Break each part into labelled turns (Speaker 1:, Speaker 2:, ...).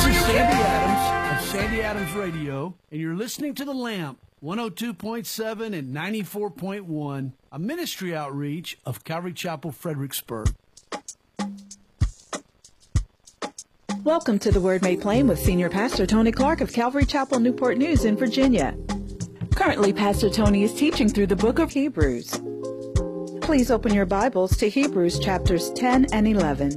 Speaker 1: Sandy Adams of Sandy Adams Radio, and you're listening to The Lamp, 102.7 and 94.1, a ministry outreach of Calvary Chapel, Fredericksburg.
Speaker 2: Welcome to The Word Made Plain with Senior Pastor Tony Clark of Calvary Chapel, Newport News in Virginia. Currently, Pastor Tony is teaching through the book of Hebrews. Please open your Bibles to Hebrews chapters 10 and 11.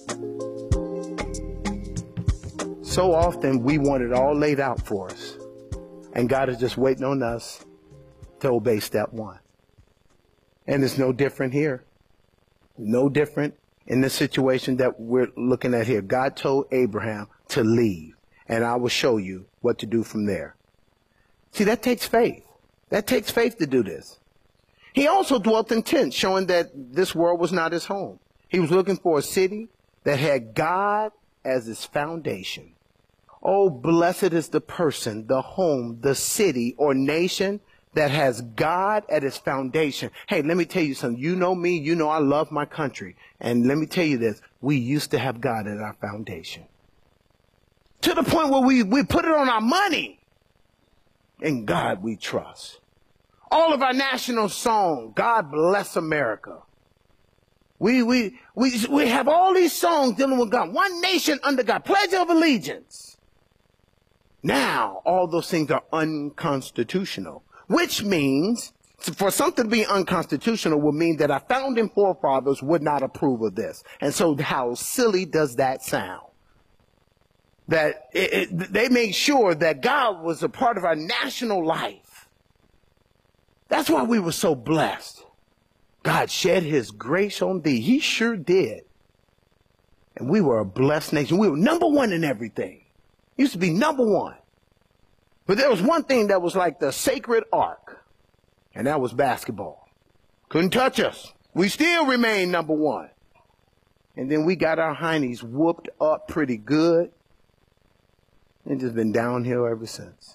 Speaker 3: So often we want it all laid out for us, and God is just waiting on us to obey step one. And it's no different here. No different in this situation that we're looking at here. God told Abraham to leave, and I will show you what to do from there. See, that takes faith. That takes faith to do this. He also dwelt in tents, showing that this world was not his home. He was looking for a city that had God as its foundation. Oh, blessed is the person, the home, the city or nation that has God at its foundation. Hey, let me tell you something. You know me, you know I love my country. And let me tell you this, we used to have God at our foundation. To the point where we put it on our money. In God we trust. All of our national song, God Bless America. We have all these songs dealing with God. One nation under God, Pledge of Allegiance. Now, all those things are unconstitutional, which means for something to be unconstitutional would mean that our founding forefathers would not approve of this. And so how silly does that sound? That they made sure that God was a part of our national life. That's why we were so blessed. God shed his grace on thee. He sure did. And we were a blessed nation. We were number one in everything. Used to be number one. But there was one thing that was like the sacred ark, and that was basketball. Couldn't touch us. We still remain number one. And then we got our heinies whooped up pretty good, and just been downhill ever since.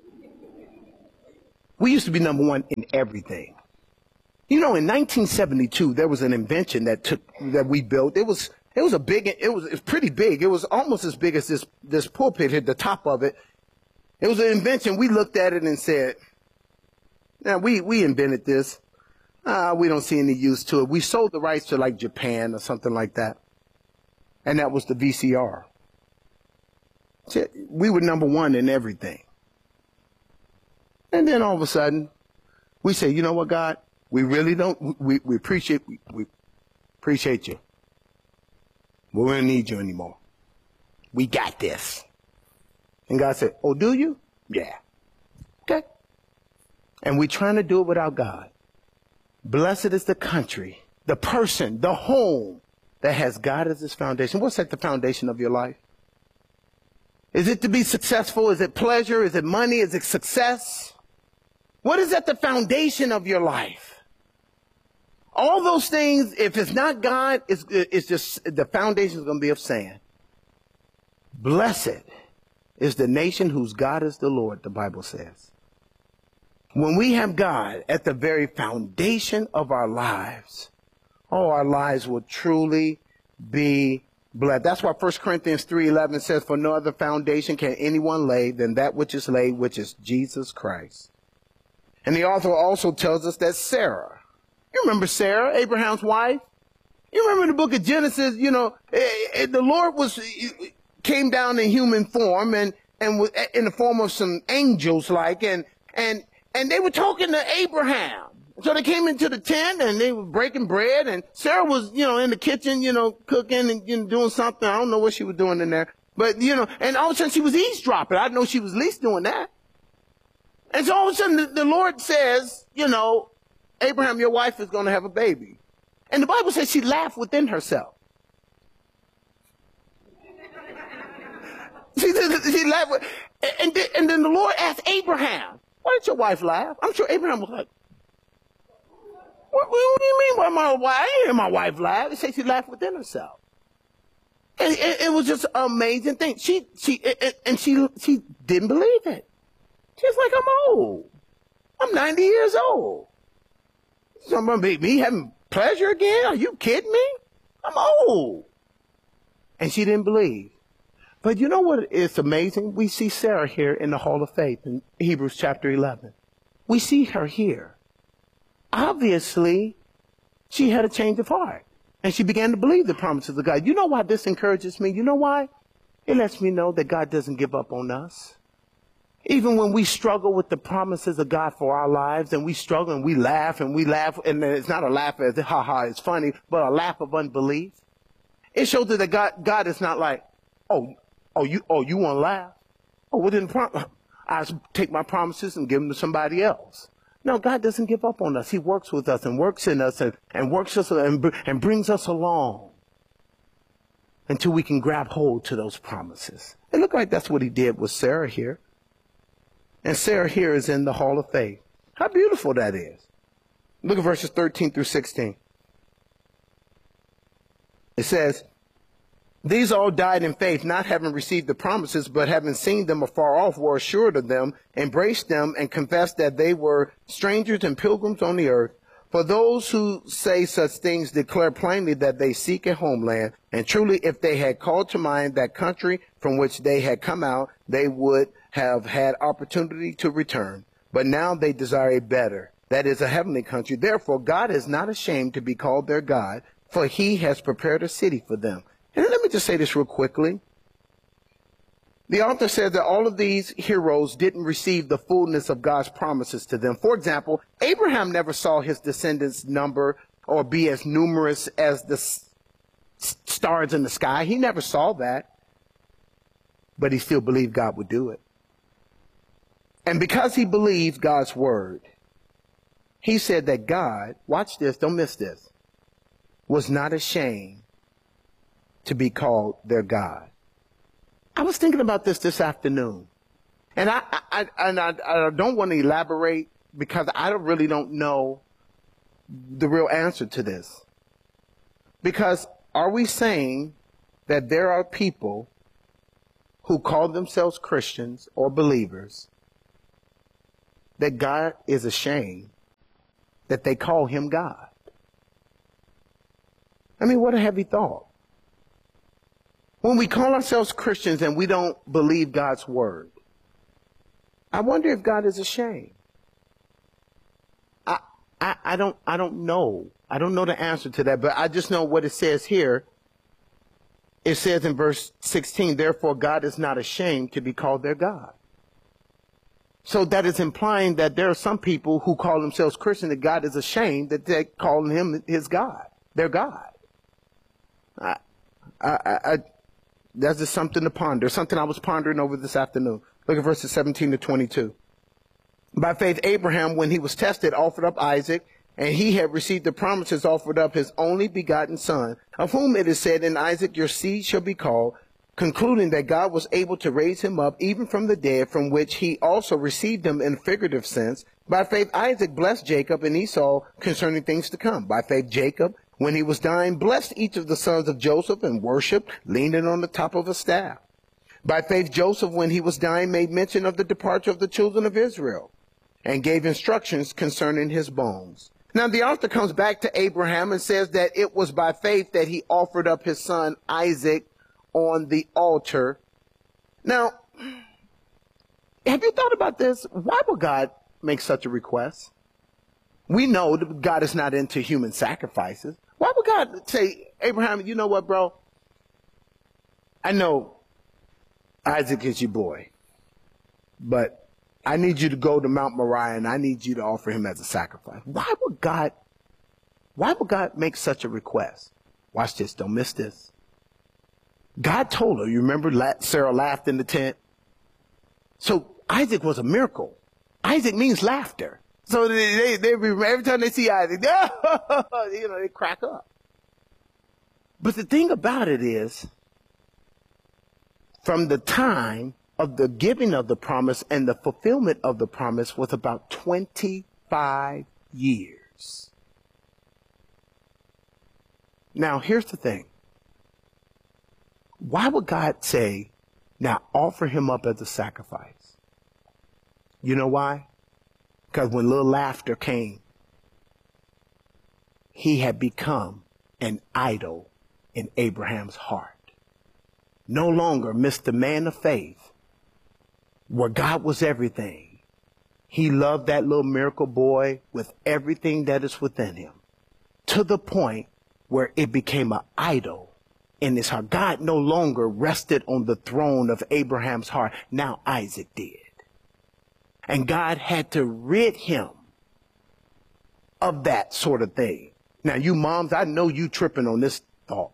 Speaker 3: We used to be number one in everything. You know, in 1972, there was an invention that we built. It was pretty big. It was almost as big as this pulpit here, the top of it. It was an invention. We looked at it and said, now we invented this. We don't see any use to it. We sold the rights to like Japan or something like that. And that was the VCR. We were number one in everything. And then all of a sudden, we say, you know what, God? We really don't, we appreciate you. We don't need you anymore. We got this. And God said, oh, do you? Yeah. Okay. And we're trying to do it without God. Blessed is the country, the person, the home that has God as its foundation. What's at the foundation of your life? Is it to be successful? Is it pleasure? Is it money? Is it success? What is at the foundation of your life? All those things, if it's not God, it's just the foundation is going to be of sand. Blessed is the nation whose God is the Lord, the Bible says. When we have God at the very foundation of our lives, oh, our lives will truly be blessed. That's why 1 Corinthians 3:11 says, for no other foundation can anyone lay than that which is laid, which is Jesus Christ. And the author also tells us that Sarah, you remember Sarah, Abraham's wife? You remember the book of Genesis, you know, the Lord came down in human form and in the form of some angels like, and they were talking to Abraham. So they came into the tent and they were breaking bread, and Sarah was, you know, in the kitchen, you know, cooking and doing something. I don't know what she was doing in there, but, you know, and all of a sudden she was eavesdropping. I know she was at least doing that. And so all of a sudden the Lord says, you know, Abraham, your wife is going to have a baby. And the Bible says she laughed within herself. She laughed. And then the Lord asked Abraham, why did your wife laugh? I'm sure Abraham was like, what do you mean by my wife? I didn't hear my wife laugh. It says she laughed within herself. And it was just an amazing thing. She didn't believe it. She's like, I'm old. I'm 90 years old. Somebody me having pleasure again? Are you kidding me? I'm old. And she didn't believe. But you know what is amazing? We see Sarah here in the Hall of Faith in Hebrews chapter 11. We see her here. Obviously, she had a change of heart. And she began to believe the promises of God. You know why this encourages me? You know why? It lets me know that God doesn't give up on us. Even when we struggle with the promises of God for our lives, and we struggle and we laugh, and it's not a laugh as ha, it's funny, but a laugh of unbelief. It shows that God is not like, you want to laugh? Oh, well then I take my promises and give them to somebody else. No, God doesn't give up on us. He works with us and works in us and works us and brings us along until we can grab hold to those promises. It looked like that's what he did with Sarah here. And Sarah here is in the Hall of Faith. How beautiful that is. Look at verses 13 through 16. It says, these all died in faith, not having received the promises, but having seen them afar off, were assured of them, embraced them, and confessed that they were strangers and pilgrims on the earth. For those who say such things declare plainly that they seek a homeland. And truly, if they had called to mind that country from which they had come out, they would have had opportunity to return. But now they desire a better, that is, a heavenly country. Therefore, God is not ashamed to be called their God, for he has prepared a city for them. And let me just say this real quickly. The author says that all of these heroes didn't receive the fullness of God's promises to them. For example, Abraham never saw his descendants number or be as numerous as the stars in the sky. He never saw that. But he still believed God would do it. And because he believed God's word, he said that God, watch this, don't miss this, was not ashamed to be called their God. I was thinking about this afternoon, and I don't want to elaborate because I really don't know the real answer to this. Because are we saying that there are people who call themselves Christians or believers that God is ashamed that they call him God? I mean, what a heavy thought. When we call ourselves Christians and we don't believe God's word, I wonder if God is ashamed. I don't know. I don't know the answer to that, but I just know what it says here. It says in verse 16, therefore God is not ashamed to be called their God. So that is implying that there are some people who call themselves Christian that God is ashamed that they're calling him his God, their God. That's just something to ponder, something I was pondering over this afternoon. Look at verses 17 to 22. By faith, Abraham, when he was tested, offered up Isaac, and he had received the promises, offered up his only begotten son, of whom it is said, in Isaac your seed shall be called, concluding that God was able to raise him up even from the dead, from which he also received him in a figurative sense. By faith, Isaac blessed Jacob and Esau concerning things to come. By faith, Jacob, when he was dying, blessed each of the sons of Joseph and worshipped, leaning on the top of a staff. By faith, Joseph, when he was dying, made mention of the departure of the children of Israel and gave instructions concerning his bones. Now, the author comes back to Abraham and says that it was by faith that he offered up his son Isaac on the altar. Now, have you thought about this? Why would God make such a request? We know that God is not into human sacrifices. Why would God say, Abraham, you know what, bro? I know Isaac is your boy, but I need you to go to Mount Moriah and I need you to offer him as a sacrifice. Why would God make such a request? Watch this. Don't miss this. God told her, you remember Sarah laughed in the tent? So Isaac was a miracle. Isaac means laughter. So they every time they see Isaac, they crack up. But the thing about it is, from the time of the giving of the promise and the fulfillment of the promise was about 25 years. Now, here's the thing. Why would God say, now offer him up as a sacrifice? You know why? Because when little laughter came, he had become an idol in Abraham's heart. no longer Mr. Man of Faith, where God was everything. He loved that little miracle boy with everything that is within him, to the point where it became an idol in his heart. God no longer rested on the throne of Abraham's heart. Now Isaac did. And God had to rid him of that sort of thing. Now, you moms, I know you tripping on this thought.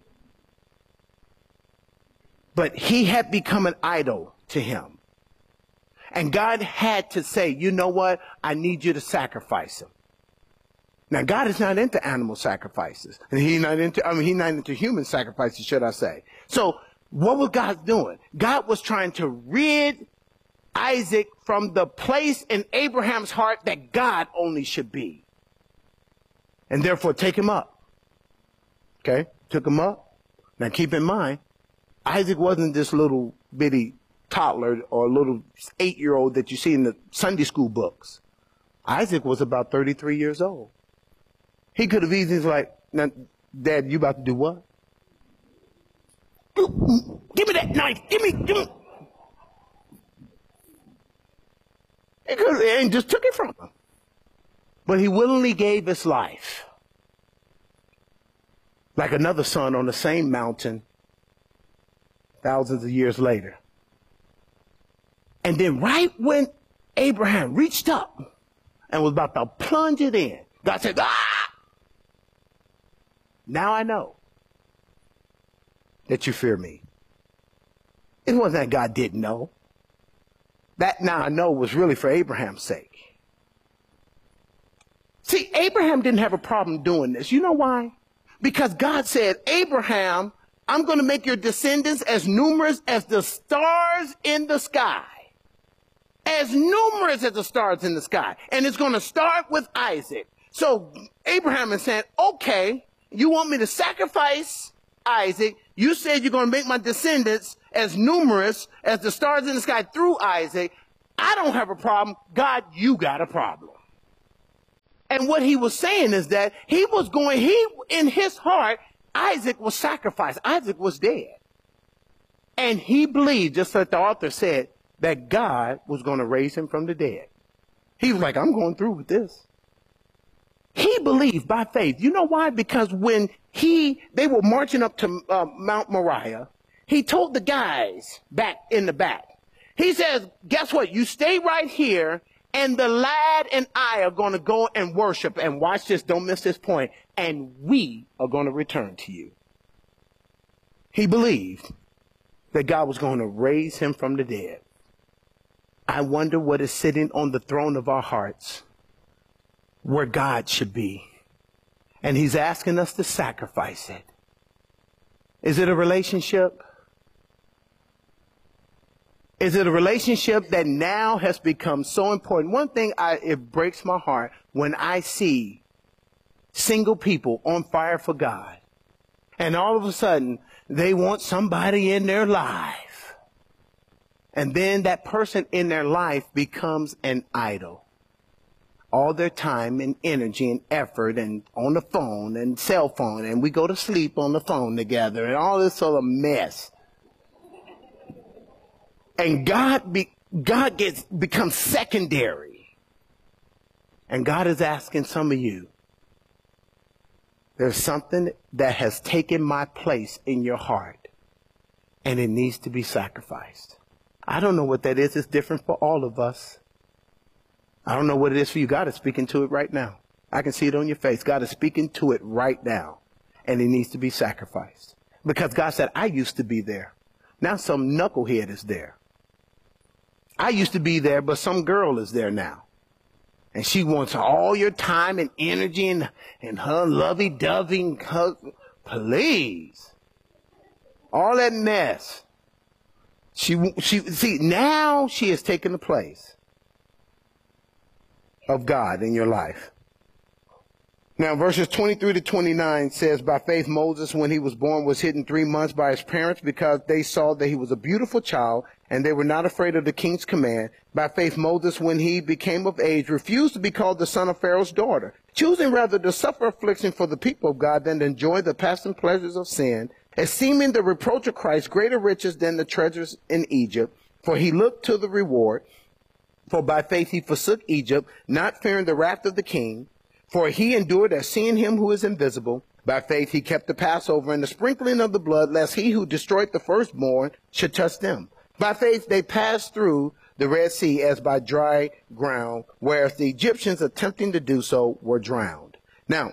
Speaker 3: But he had become an idol to him. And God had to say, you know what? I need you to sacrifice him. Now, God is not into animal sacrifices. And he's not into human sacrifices, should I say. So what was God doing? God was trying to rid Isaac from the place in Abraham's heart that God only should be. And therefore take him up. Okay? Took him up. Now keep in mind, Isaac wasn't this little bitty toddler or little 8-year-old that you see in the Sunday school books. Isaac was about 33 years old. He could have easily like, now, Dad, you about to do what? Give me that knife. Give me. He could have, and just took it from him. But he willingly gave his life. Like another son on the same mountain thousands of years later. And then right when Abraham reached up and was about to plunge it in, God said, ah! Now I know that you fear me. It wasn't that God didn't know. That now I know was really for Abraham's sake. See, Abraham didn't have a problem doing this. You know why? Because God said, Abraham, I'm going to make your descendants as numerous as the stars in the sky. As numerous as the stars in the sky. And it's going to start with Isaac. So Abraham is saying, okay, you want me to sacrifice Isaac. You said you're going to make my descendants as numerous as the stars in the sky through Isaac. I don't have a problem. God, you got a problem. And what he was saying is that in his heart, Isaac was sacrificed. Isaac was dead. And he believed, just like the author said, that God was going to raise him from the dead. He was like, I'm going through with this. He believed by faith. You know why? Because when they were marching up to Mount Moriah, he told the guys back in the back, he says, guess what? You stay right here, and the lad and I are going to go and worship. And watch this, don't miss this point. And we are going to return to you. He believed that God was going to raise him from the dead. I wonder what is sitting on the throne of our hearts, where God should be. And he's asking us to sacrifice it. Is it a relationship? Is it a relationship that now has become so important? One thing, it breaks my heart when I see single people on fire for God. And all of a sudden, they want somebody in their life. And then that person in their life becomes an idol. All their time and energy and effort and on the phone and cell phone. And we go to sleep on the phone together and all this sort of mess. And God becomes secondary. And God is asking some of you, there's something that has taken my place in your heart, and it needs to be sacrificed. I don't know what that is. It's different for all of us. I don't know what it is for you. God is speaking to it right now. I can see it on your face. God is speaking to it right now, and it needs to be sacrificed. Because God said, I used to be there. Now some knucklehead is there. I used to be there, but some girl is there now. And she wants all your time and energy and her lovey-dovey. Please. All that mess. See, now she has taken the place of God in your life. Now, verses 23 to 29 says, by faith, Moses, when he was born, was hidden 3 months by his parents because they saw that he was a beautiful child, and they were not afraid of the king's command. By faith, Moses, when he became of age, refused to be called the son of Pharaoh's daughter, choosing rather to suffer affliction for the people of God than to enjoy the passing pleasures of sin, esteeming the reproach of Christ greater riches than the treasures in Egypt, for he looked to the reward. For by faith he forsook Egypt, not fearing the wrath of the king. For he endured as seeing him who is invisible. By faith he kept the Passover and the sprinkling of the blood, lest he who destroyed the firstborn should touch them. By faith they passed through the Red Sea as by dry ground, whereas the Egyptians attempting to do so were drowned. Now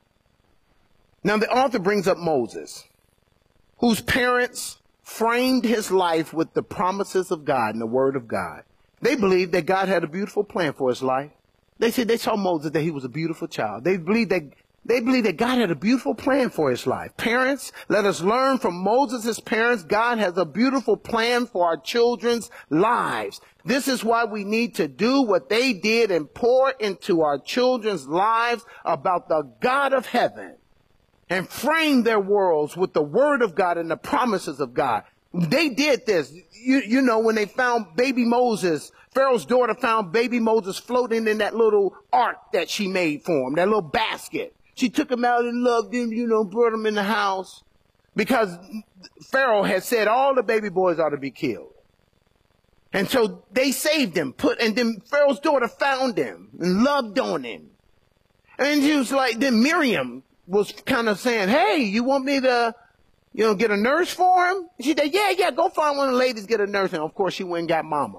Speaker 3: the author brings up Moses, whose parents framed his life with the promises of God and the word of God. They believed that God had a beautiful plan for his life. They said they saw Moses, that he was a beautiful child. They believed that God had a beautiful plan for his life. Parents, let us learn from Moses' parents. God has a beautiful plan for our children's lives. This is why we need to do what they did and pour into our children's lives about the God of heaven and frame their worlds with the word of God and the promises of God. They did this. You know, when they found baby Moses, Pharaoh's daughter found baby Moses floating in that little ark that she made for him, that little basket. She took him out and loved him, brought him in the house, because Pharaoh had said all the baby boys ought to be killed. And so they saved him, and then Pharaoh's daughter found him and loved on him. And she was like, then Miriam was kind of saying, hey, you want me to, get a nurse for him? She said, yeah, go find one of the ladies, get a nurse. And of course she went and got mama.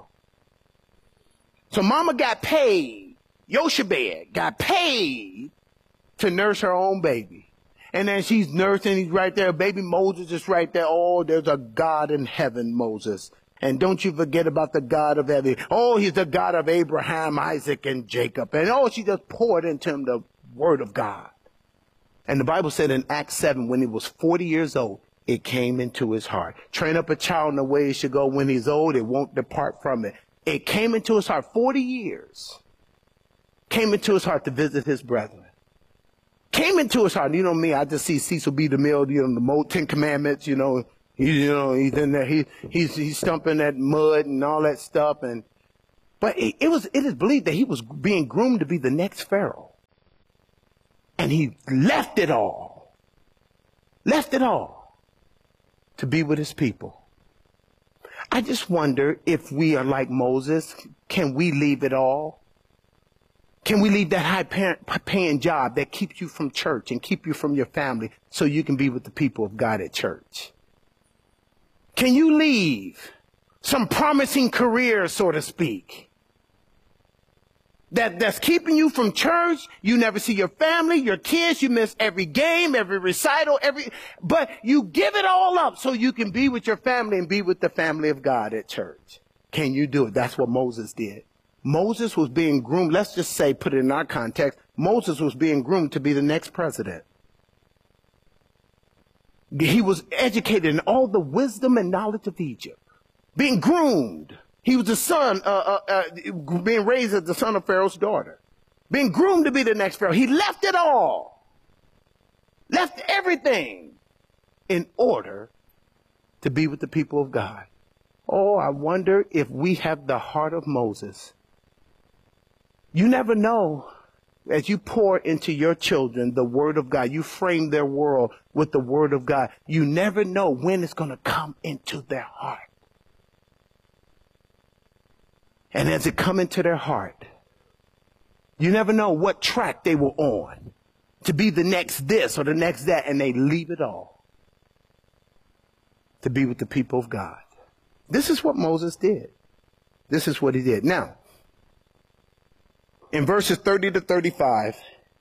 Speaker 3: So mama got paid. Yoshebed got paid to nurse her own baby. And then she's nursing, he's right there. Baby Moses is right there. Oh, there's a God in heaven, Moses. And don't you forget about the God of heaven. Oh, he's the God of Abraham, Isaac, and Jacob. And she just poured into him the word of God. And the Bible said in Acts 7, when he was 40 years old, it came into his heart. Train up a child in the way he should go. When he's old, it won't depart from it. It came into his heart. 40 years came into his heart to visit his brethren. Came into his heart. You know me, I just see Cecil B. DeMille, the 10 Commandments, he's in there, he's stumping that mud and all that stuff. But it is believed that he was being groomed to be the next Pharaoh. And he left it all to be with his people. I just wonder if we are like Moses. Can we leave it all? Can we leave that high-paying job that keeps you from church and keep you from your family so you can be with the people of God at church? Can you leave some promising career, so to speak, that's keeping you from church? You never see your family, your kids, you miss every game, every recital, but you give it all up so you can be with your family and be with the family of God at church. Can you do it? That's what Moses did. Moses was being groomed. Let's just say, put it in our context, Moses was being groomed to be the next president. He was educated in all the wisdom and knowledge of Egypt, being groomed. He was the son, being raised as the son of Pharaoh's daughter, being groomed to be the next Pharaoh. He left it all, left everything in order to be with the people of God. Oh, I wonder if we have the heart of Moses. You never know. As you pour into your children the word of God, you frame their world with the word of God. You never know when it's going to come into their heart. And as it come into their heart, you never know what track they were on to be the next this or the next that, and they leave it all to be with the people of God. This is what Moses did. This is what he did. Now, in verses 30 to 35,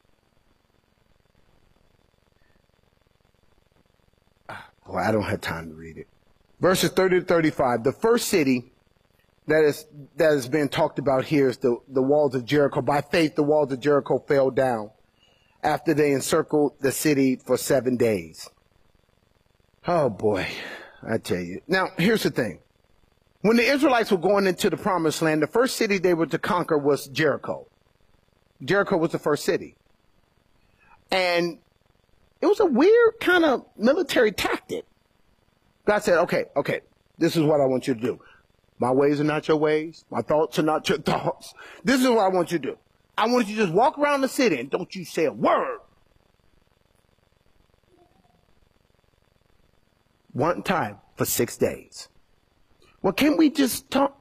Speaker 3: I don't have time to read it. Verses 30 to 35, the first city that has been talked about here is the walls of Jericho. By faith, the walls of Jericho fell down after they encircled the city for 7 days. Oh boy, I tell you. Now, here's the thing. When the Israelites were going into the promised land, the first city they were to conquer was Jericho. Jericho was the first city. And it was a weird kind of military tactic. God said, okay, this is what I want you to do. My ways are not your ways. My thoughts are not your thoughts. This is what I want you to do. I want you to just walk around the city and don't you say a word. one time for 6 days. Well, can we just talk?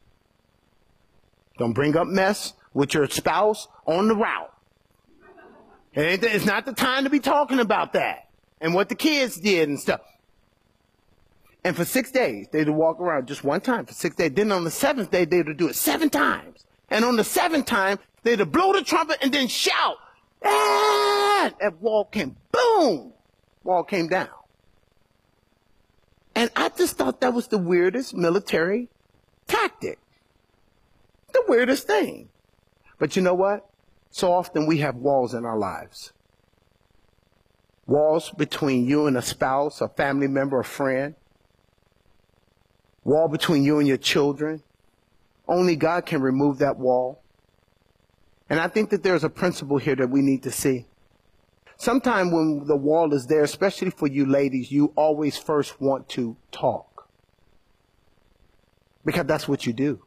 Speaker 3: Don't bring up mess with your spouse on the route. It's not the time to be talking about that and what the kids did and stuff. And for 6 days, they'd walk around just one time for 6 days. Then on the 7th day, they'd do it 7 times. And on the 7th time, they'd blow the trumpet and then shout. Ah! That wall came, boom! Wall came down. And I just thought that was the weirdest military tactic. The weirdest thing. But you know what? So often we have walls in our lives. Walls between you and a spouse, a family member, a friend. Wall between you and your children. Only God can remove that wall. And I think that there's a principle here that we need to see. Sometimes when the wall is there, especially for you ladies, you always first want to talk. Because that's what you do.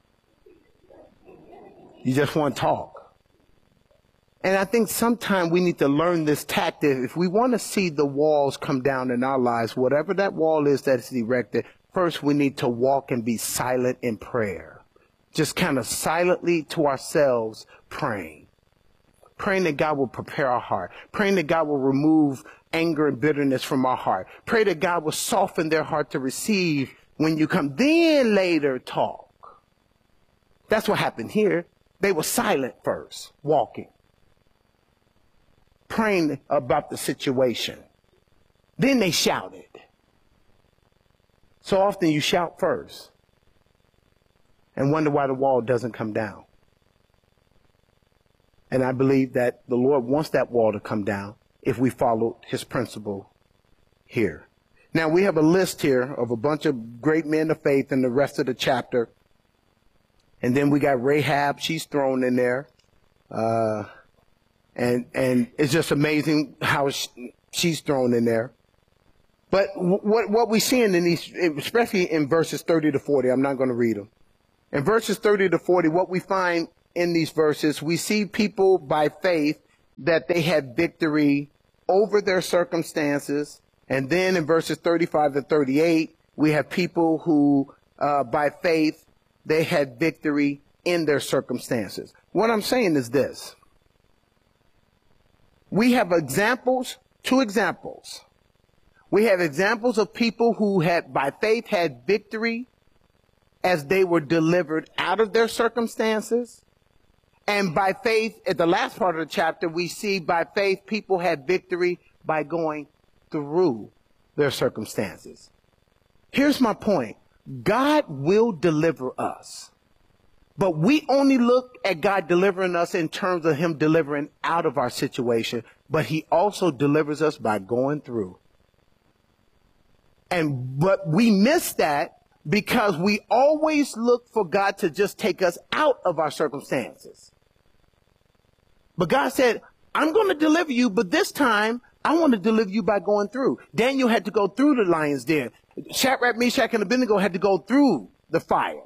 Speaker 3: You just want to talk. And I think sometimes we need to learn this tactic. If we want to see the walls come down in our lives, whatever that wall is that is erected, first we need to walk and be silent in prayer. Just kind of silently to ourselves praying. Praying that God will prepare our heart. Praying that God will remove anger and bitterness from our heart. Pray that God will soften their heart to receive when you come. Then later talk. That's what happened here. They were silent first, walking. Praying about the situation. Then they shouted. So often you shout first and wonder why the wall doesn't come down. And I believe that the Lord wants that wall to come down if we follow his principle here. Now we have a list here of a bunch of great men of faith in the rest of the chapter. And then we got Rahab, she's thrown in there. And it's just amazing how she's thrown in there. But what we're seeing in these, especially in verses 30 to 40, I'm not going to read them. In verses 30 to 40, what we find in these verses, we see people by faith that they had victory over their circumstances. And then in verses 35 to 38, we have people who, by faith, they had victory in their circumstances. What I'm saying is this. We have examples, 2 examples. We have examples of people who had, by faith, had victory as they were delivered out of their circumstances. And by faith, at the last part of the chapter, we see by faith people had victory by going through their circumstances. Here's my point. God will deliver us. But we only look at God delivering us in terms of him delivering out of our situation. But he also delivers us by going through. But we miss that because we always look for God to just take us out of our circumstances. But God said, I'm going to deliver you, but this time I want to deliver you by going through. Daniel had to go through the lion's den. Shadrach, Meshach, and Abednego had to go through the fire.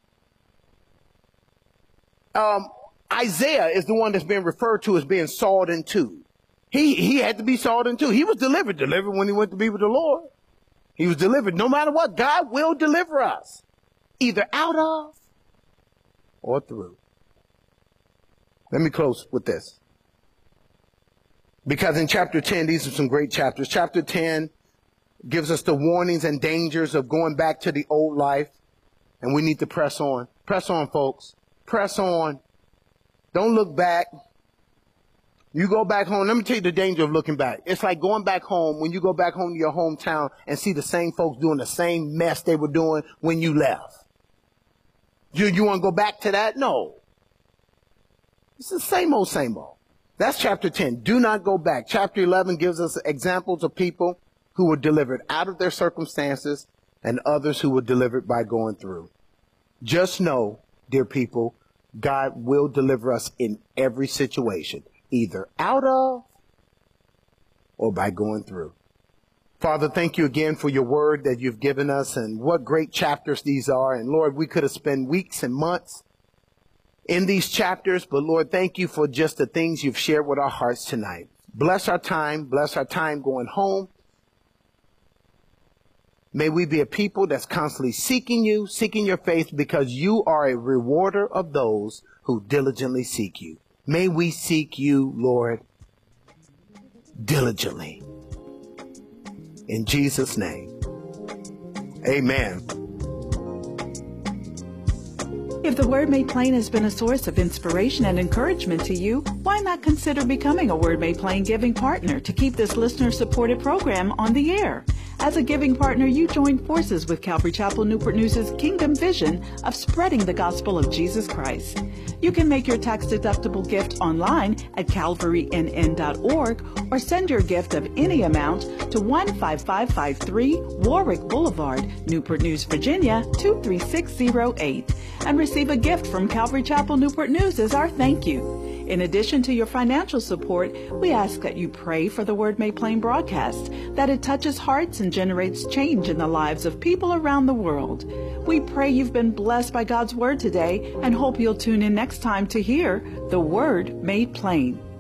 Speaker 3: Isaiah is the one that's being referred to as being sawed in two. He had to be sawed in two. He was delivered when he went to be with the Lord. He was delivered. No matter what, God will deliver us, either out of or through. Let me close with this. Because in chapter 10, these are some great chapters. Chapter 10 gives us the warnings and dangers of going back to the old life. And we need to press on. Press on, folks. Press on. Don't look back. You go back home. Let me tell you the danger of looking back. It's like going back home when you go back home to your hometown and see the same folks doing the same mess they were doing when you left. You want to go back to that? No. It's the same old, same old. That's chapter 10. Do not go back. Chapter 11 gives us examples of people who were delivered out of their circumstances and others who were delivered by going through. Just know, dear people, God will deliver us in every situation, either out of or by going through. Father, thank you again for your word that you've given us, and what great chapters these are. And Lord, we could have spent weeks and months in these chapters, but Lord, thank you for just the things you've shared with our hearts tonight. Bless our time going home. May we be a people that's constantly seeking you, seeking your face, because you are a rewarder of those who diligently seek you. May we seek you, Lord, diligently. In Jesus' name, amen.
Speaker 2: If the Word Made Plain has been a source of inspiration and encouragement to you, why not consider becoming a Word Made Plain giving partner to keep this listener-supported program on the air? As a giving partner, you join forces with Calvary Chapel Newport News' kingdom vision of spreading the gospel of Jesus Christ. You can make your tax-deductible gift online at calvarynn.org or send your gift of any amount to 15553 Warwick Boulevard, Newport News, Virginia 23608, and receive a gift from Calvary Chapel Newport News as our thank you. In addition to your financial support, we ask that you pray for the Word Made Plain broadcast, that it touches hearts and generates change in the lives of people around the world. We pray you've been blessed by God's Word today and hope you'll tune in next time to hear the Word Made Plain.